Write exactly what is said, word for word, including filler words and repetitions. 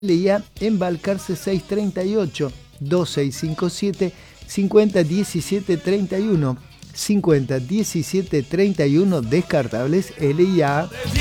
L I A en Balcarce seiscientos treinta y ocho, dos seis cinco siete, cinco cero uno siete tres uno, cinco cero uno siete tres uno, descartables L I A.